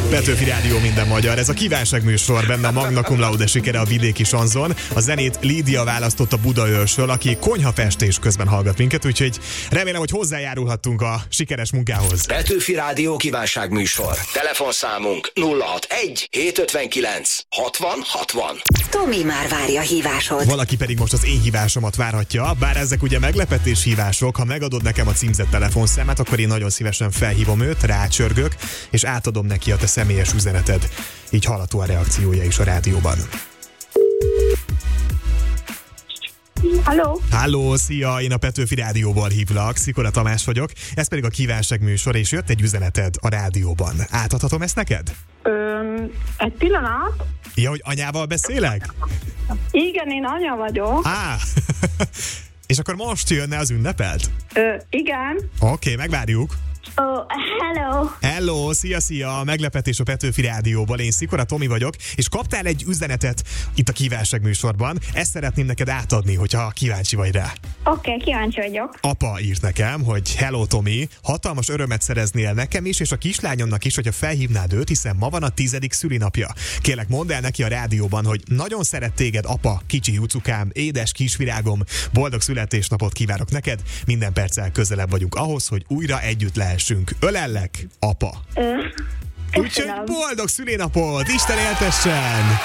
Petőfi Rádió minden magyar. Ez a kívánságműsor, benne a Magna Cum Laude sikere a vidéki sanzon. A zenét Lídia választotta Budaörsről, aki konyhafestés közben hallgat minket, úgyhogy remélem, hogy hozzájárulhattunk a sikeres munkához. Petőfi Rádió kívánságműsor. Telefonszámunk 061 759 60 60. Tomi már várja hívásod. Valaki pedig most az én hívásomat várhatja, bár ezek ugye meglepetés hívások. Ha megadod nekem a címzett telefonszámát, akkor én nagyon szívesen felhívom őt, rácsörgök, és átadom neki a te személyes üzeneted. Így hallható a reakciója is a rádióban. Halló! Halló, szia! Én a Petőfi Rádióból hívlak, Szikora Tamás vagyok. Ez pedig a kívánságműsor, és jött egy üzeneted a rádióban. Átadhatom ezt neked? Egy pillanat. Ja, hogy anyával beszélek? Igen, én anya vagyok. És akkor most jönne az ünnepelt? Igen. Oké, megvárjuk. Hello. Hello, szia, meglepetés a Petőfi Rádióból. Én Szikora Tomi vagyok, és kaptál egy üzenetet itt a kívánságműsorban. Ezt szeretném neked átadni, hogyha kíváncsi vagy rá. Oké, kíváncsi vagyok. Apa írt nekem, hogy hello Tomi, hatalmas örömet szereznél nekem is, és a kislányomnak is, hogyha felhívnád őt, hiszen ma van a 10. szülinapja. Kérlek, mondd el neki a rádióban, hogy nagyon szeret téged, apa, kicsi jucukám, édes kisvirágom, boldog születésnapot kívánok neked, minden perccel közelebb vagyunk ahhoz, hogy újra együtt lehessünk. Ölellek, apa. Úgyhogy boldog szülinapot, Isten éltessen!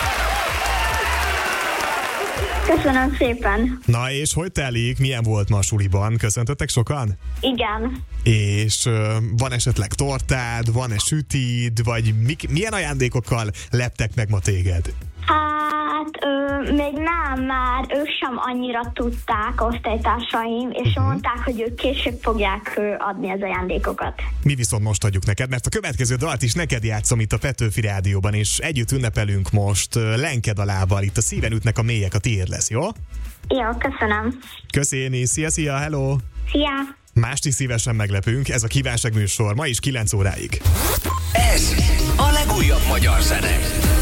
Köszönöm szépen. Na és hogy telik? Milyen volt ma a suliban? Köszöntöttek sokan? Igen. És van esetleg tortád, van-e sütid, vagy milyen ajándékokkal leptek meg ma téged? Hát, még nem, már ők sem annyira tudták, osztálytársaim, és mondták, hogy ők később fogják adni az ajándékokat. Mi viszont most adjuk neked, mert a következő dalt is neked játszom itt a Petőfi Rádióban, és együtt ünnepelünk most, lenked a lábbal, itt a szíven ütnek a mélyek, a tiéd lesz, jó? Jó, köszönöm. Köszéni, szia, hello! Szia! Mást is szívesen meglepünk, ez a kívánságműsor ma is 9 óráig. Ez a legújabb magyar zene.